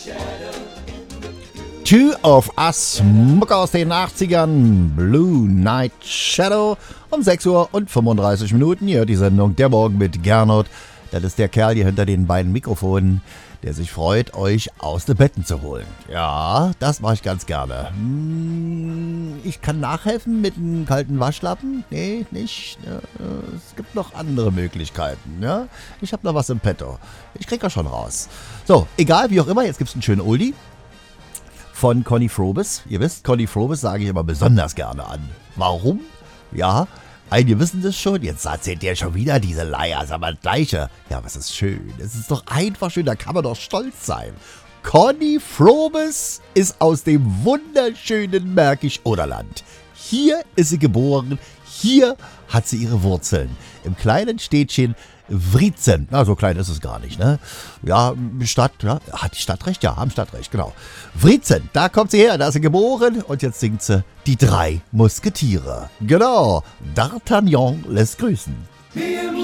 Two of Us, Mucke aus den 80ern, Blue Night Shadow. Um 6 Uhr und 35 Minuten hier die Sendung Der Morgen mit Gernot. Das ist der Kerl hier hinter den beiden Mikrofonen, der sich freut, euch aus den Betten zu holen. Ja, das mache ich ganz gerne. Ich kann nachhelfen mit einem kalten Waschlappen? Nee, nicht. Es gibt noch andere Möglichkeiten. Ja? Ich habe noch was im Petto. Ich krieg das schon raus. So, egal, wie auch immer, jetzt gibt es einen schönen Oldie von Conny Frobes. Ihr wisst, Conny Frobes sage ich immer besonders gerne an. Warum? Ja, einige wissen das schon. Jetzt erzählt der schon wieder diese Leier. Sag mal, das Gleiche. Ja, was ist schön. Es ist doch einfach schön. Da kann man doch stolz sein. Conny Frobes ist aus dem wunderschönen Märkisch-Oderland. Hier ist sie geboren. Hier hat sie ihre Wurzeln. Im kleinen Städtchen Wriezen. Na, so klein ist es gar nicht, ne? Ja, Stadt, ja. Hat die Stadt recht? Ja, haben Stadtrecht, genau. Wriezen, da kommt sie her, da ist sie geboren und jetzt singt sie Die 3 Musketiere. Genau, D'Artagnan lässt grüßen.